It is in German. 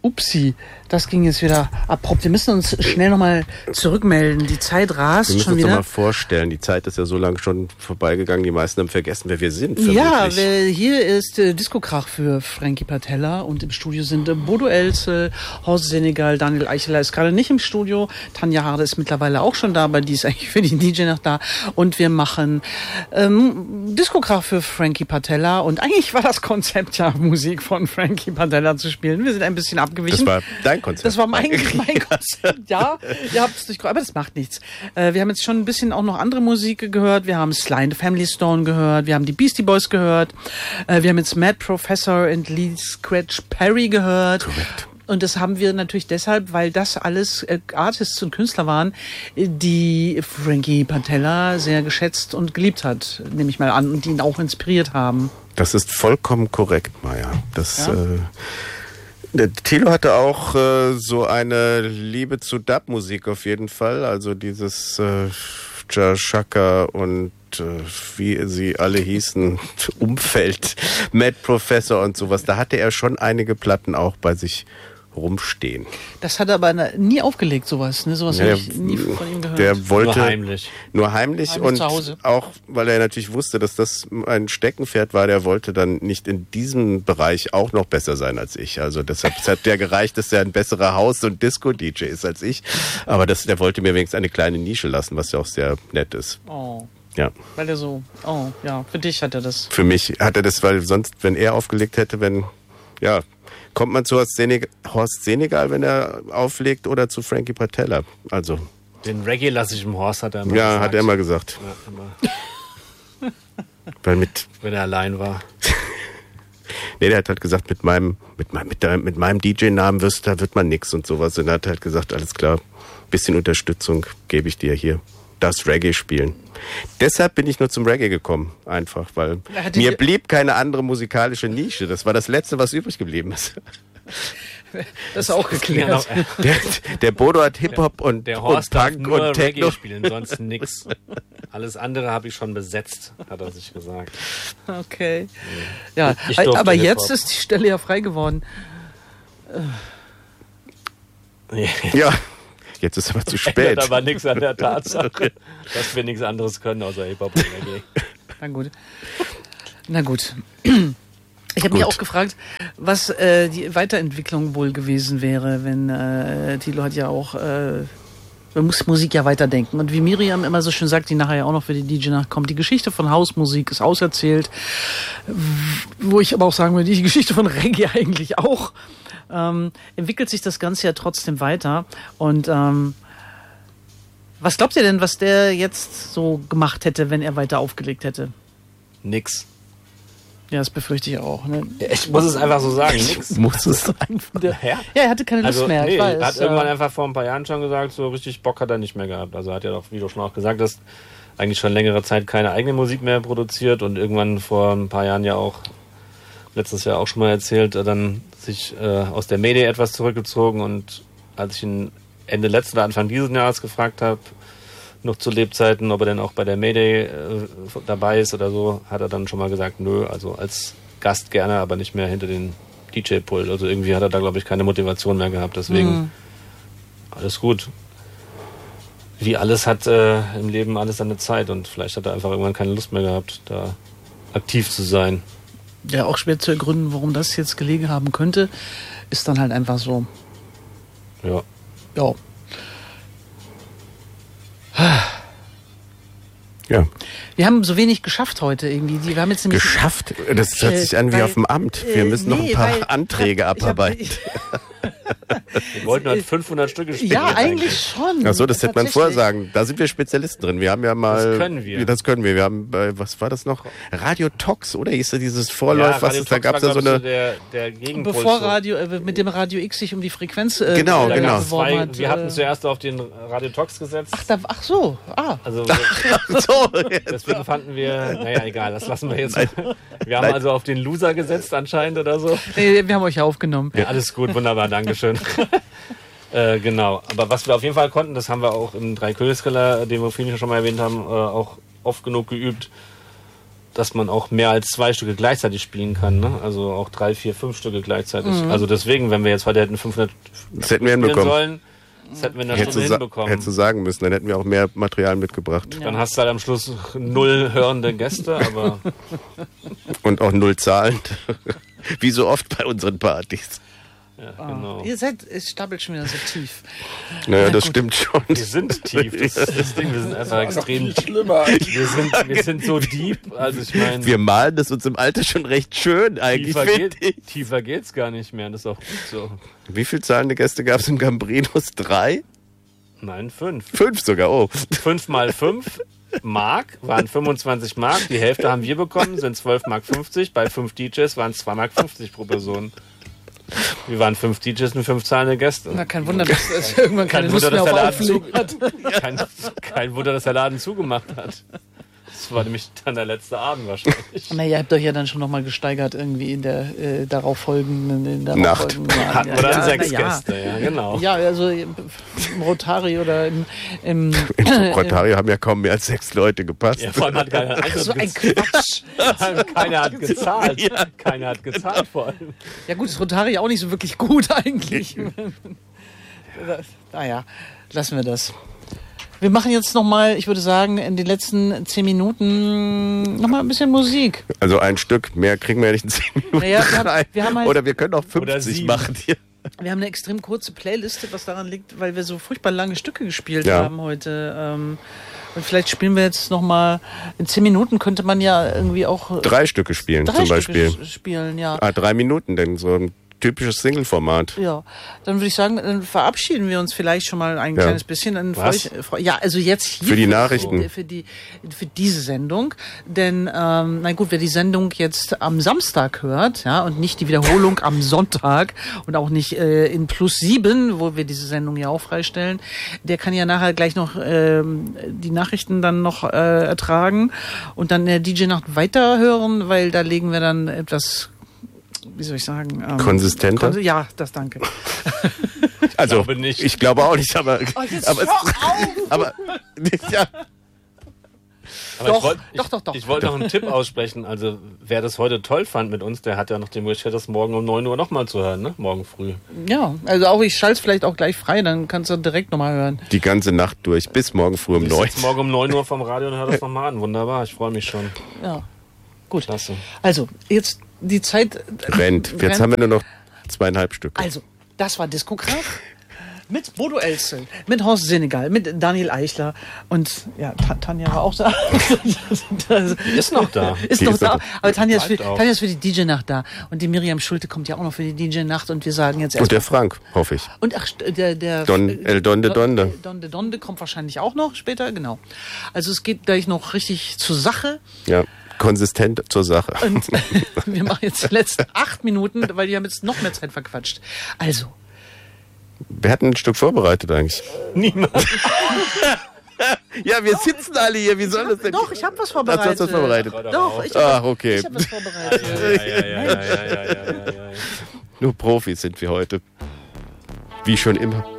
Upsi, das ging jetzt wieder abrupt. Wir müssen uns schnell nochmal zurückmelden. Die Zeit rast schon wieder. Wir müssen uns doch mal vorstellen, die Zeit ist ja so lange schon vorbeigegangen, die meisten haben vergessen, wer wir sind. Vermutlich. Ja, hier ist Disco-Krach für Frankie Patella und im Studio sind Bodo Elzel, Horst Senegal, Daniel Eicheler ist gerade nicht im Studio, Tanja Harde ist mittlerweile auch schon da, aber die ist eigentlich für die DJ noch da und wir machen Disco-Krach für Frankie Patella und eigentlich war das Konzept ja, Musik von Frankie Patella zu spielen. Wir sind ein bisschen abgewichen. Das war dein Konzept. Das war eigentlich mein Konzept, ja. Ihr habt es nicht, aber das macht nichts. Wir haben jetzt schon ein bisschen auch noch andere Musik gehört. Wir haben Sly and the Family Stone gehört. Wir haben die Beastie Boys gehört. Wir haben jetzt Mad Professor und Lee Scratch Perry gehört. Korrekt. Und das haben wir natürlich deshalb, weil das alles Artists und Künstler waren, die Frankie Patella sehr geschätzt und geliebt hat, nehme ich mal an, und die ihn auch inspiriert haben. Das ist vollkommen korrekt, Maja. Ja? Der Thilo hatte auch so eine Liebe zu Dub-Musik auf jeden Fall. Also dieses Shaka und wie sie alle hießen, Umfeld, Mad Professor und sowas. Da hatte er schon einige Platten auch bei sich rumstehen. Das hat er aber nie aufgelegt, sowas. Ne? Sowas habe ich nie von ihm gehört. Der wollte nur heimlich und auch, weil er natürlich wusste, dass das ein Steckenpferd war, der wollte dann nicht in diesem Bereich auch noch besser sein als ich. Also deshalb hat der gereicht, dass er ein besserer Haus- und Disco-DJ ist als ich. Aber der wollte mir wenigstens eine kleine Nische lassen, was ja auch sehr nett ist. Oh. Ja. Weil er so, für dich hat er das. Für mich hat er das, weil sonst, wenn er aufgelegt hätte, kommt man zu Horst Senegal, wenn er auflegt, oder zu Frankie Patella. Also. Den Reggae lasse ich im Horst, hat er immer gesagt. Ja, hat er immer gesagt. Ja, immer. Weil wenn er allein war. Nee, der hat halt gesagt, mit meinem DJ-Namen wird man nix und sowas. Und er hat halt gesagt, alles klar, bisschen Unterstützung gebe ich dir hier. Das Reggae spielen. Deshalb bin ich nur zum Reggae gekommen, einfach, weil mir blieb keine andere musikalische Nische. Das war das Letzte, was übrig geblieben ist. Das ist auch geklärt. Der Bodo hat Hip-Hop und der Horst und Punk nur und Techno. Reggae spielen, sonst nix. Alles andere habe ich schon besetzt, hat er sich gesagt. Okay. Ja, aber jetzt ist die Stelle ja frei geworden. Ja. Jetzt ist aber zu spät. Ändert aber nichts an der Tatsache, dass wir nichts anderes können außer Hip-Hop und Reggae. Na gut. Ich habe mich auch gefragt, was die Weiterentwicklung wohl gewesen wäre, wenn Thilo hat ja auch, man muss Musik ja weiterdenken. Und wie Miriam immer so schön sagt, die nachher ja auch noch für die DJ nachkommt, die Geschichte von Hausmusik ist auserzählt. Wo ich aber auch sagen würde, die Geschichte von Reggae eigentlich auch. Entwickelt sich das Ganze ja trotzdem weiter. Und was glaubt ihr denn, was der jetzt so gemacht hätte, wenn er weiter aufgelegt hätte? Nix. Ja, das befürchte ich auch. Ne? Ich muss es einfach so sagen, nix. Muss es einfach. Ja, er hatte keine Lust mehr. Nee, er hat irgendwann einfach vor ein paar Jahren schon gesagt, so richtig Bock hat er nicht mehr gehabt. Also er hat ja doch, wie du schon auch gesagt hast, eigentlich schon längere Zeit keine eigene Musik mehr produziert und irgendwann vor ein paar Jahren ja auch, letztes Jahr auch schon mal erzählt, dann sich aus der Mayday etwas zurückgezogen, und als ich ihn Ende letzten oder Anfang dieses Jahres gefragt habe, noch zu Lebzeiten, ob er denn auch bei der Mayday dabei ist oder so, hat er dann schon mal gesagt, nö, also als Gast gerne, aber nicht mehr hinter den DJ-Pult. Also irgendwie hat er da, glaube ich, keine Motivation mehr gehabt, deswegen alles gut. Wie alles hat im Leben alles seine Zeit, und vielleicht hat er einfach irgendwann keine Lust mehr gehabt, da aktiv zu sein. Ja, auch schwer zu ergründen, warum das jetzt gelegen haben könnte, ist dann halt einfach so. Ja. Ja. Ja. Wir haben so wenig geschafft heute irgendwie. Wir haben jetzt nämlich geschafft? Das hört sich an wie auf dem Amt. Wir müssen noch ein paar Anträge abarbeiten. Wir wollten halt 500 Stücke spielen. Ja, eigentlich schon. Ach so, das hätte man vorher sagen. Da sind wir Spezialisten drin. Wir haben ja mal... Das können wir. Wir haben bei, was war das noch? Radio Tox, oder? Hieß da dieses Vorläufer? Ja, da gab es ja so eine... Der Gegenpol. Bevor mit dem Radio X sich um die Frequenz genau. beworben hat. Wir hatten zuerst auf den Radio Tox gesetzt. Ach so. Also, so, deswegen fanden wir, naja, egal, das lassen wir jetzt. Wir haben also auf den Loser gesetzt anscheinend oder so. Nee, wir haben euch ja aufgenommen. Ja, alles gut, wunderbar, Dankeschön. Genau, aber was wir auf jeden Fall konnten, das haben wir auch im Dreikönigskeller, den wir vorhin schon mal erwähnt haben, auch oft genug geübt. dass man auch mehr als 2 Stücke gleichzeitig spielen kann, ne? Also auch 3, 4, 5 Stücke gleichzeitig. Also deswegen, wenn wir jetzt heute hätten 500 das hätten wir hinbekommen sollen, das hätten wir in der Stunde hinbekommen. Hättest du sagen müssen, dann hätten wir auch mehr Material mitgebracht. Dann hast du halt am Schluss 0 hörende Gäste, aber... Und auch 0 zahlend. Wie so oft bei unseren Partys. Ja, genau. Ihr seid, es stapelt schon wieder so tief. Naja, das stimmt schon. Wir sind tief, das ist das Ding, wir sind einfach extrem schlimmer. Wir sind so deep, also ich meine... Wir malen das uns im Alter schon recht schön eigentlich, Tiefer geht's gar nicht mehr, das ist auch gut so. Wie viele zahlende Gäste gab es im Gambrinus? 3? Nein, 5. 5 sogar, oh. 5 mal 5 Mark waren 25 Mark, die Hälfte haben wir bekommen, sind 12,50 Mark. Bei 5 DJs waren es 2,50 Mark pro Person. Wir waren 5 DJs und 5 zahlende Gäste. Na, kein Wunder, dass es irgendwann keine Lust mehr auf Auflegen hat. Kein Wunder, dass der Laden zugemacht hat. Das war nämlich dann der letzte Abend wahrscheinlich. Na, ihr habt euch ja dann schon nochmal gesteigert irgendwie in der darauffolgenden Nacht. Hatten wir dann 6 Gäste, ja, genau. Ja, also im Rotari oder im Rotari haben ja kaum mehr als 6 Leute gepasst. Ja, vor allem hat keiner so ein Quatsch. Keiner hat gezahlt. Ja. Keiner hat gezahlt vor allem. Ja gut, das Rotari auch nicht so wirklich gut eigentlich. Naja, lassen wir das. Wir machen jetzt nochmal, ich würde sagen, in den letzten 10 Minuten nochmal ein bisschen Musik. Also ein Stück, mehr kriegen wir ja nicht in 10 Minuten Naja, rein. wir haben halt, Oder wir können auch 50 machen hier. wir haben eine extrem kurze Playliste, was daran liegt, weil wir so furchtbar lange Stücke gespielt Ja. haben heute. Und vielleicht spielen wir jetzt nochmal, in 10 Minuten könnte man ja irgendwie auch 3 Stücke spielen 3 zum Stücke Beispiel. spielen, ja. 3 Minuten, denn so ein typisches Single-Format. Ja, dann würde ich sagen, dann verabschieden wir uns vielleicht schon mal ein kleines bisschen. Dann ja, also jetzt hier Für die Nachrichten. Für diese Sendung. Denn, na gut, wer die Sendung jetzt am Samstag hört, ja, und nicht die Wiederholung am Sonntag und auch nicht in +7, wo wir diese Sendung ja auch freistellen, der kann ja nachher gleich noch die Nachrichten dann noch ertragen und dann der DJ-Nacht weiterhören, weil da legen wir dann etwas, wie soll ich sagen? Konsistenter? Ja, das danke. Also, glaube nicht. ich glaube auch nicht, aber... Jetzt aber, hör auf! aber ja, Aber Doch. Ich wollte noch einen Tipp aussprechen. Also, wer das heute toll fand mit uns, der hat ja noch die Möglichkeit, das morgen um 9 Uhr nochmal zu hören, ne? Morgen früh. Ja, also auch ich schalte es vielleicht auch gleich frei, dann kannst du direkt nochmal hören. die ganze Nacht durch, bis morgen früh um Ich 9. sitze morgen um 9 Uhr vom Radio und höre das nochmal an. Wunderbar, ich freue mich schon. Ja, gut. Klasse. Also, jetzt die Zeit Rennt. Jetzt haben wir nur noch 2,5 Stücke. Also, das war Diskograf mit Bodo Elzel, mit Horst Senegal, mit Daniel Eichler und ja, Tanja war auch da. Ist noch da. Ist Die noch ist da, noch- aber Tanja ist bleibt auch. für die DJ-Nacht da. Und die Miriam Schulte kommt ja auch noch für die DJ-Nacht und wir sagen jetzt Und der erstmal. Frank, hoffe ich. Und ach, der El Donde Donde. Donde Donde kommt wahrscheinlich auch noch später, genau. Also es geht gleich noch richtig zur Sache. Ja, konsistent zur Sache. Und wir machen jetzt die letzten 8 Minuten, weil die haben jetzt noch mehr Zeit verquatscht. Also, Wer hat ein Stück vorbereitet eigentlich? Niemand. Ja, wir sitzen alle hier. Wie soll das denn? doch, ich habe was Hast vorbereitet. du was vorbereitet? Doch, ich Ah, habe okay. was vorbereitet. Ja. Nur Profis sind wir heute. Wie schon immer.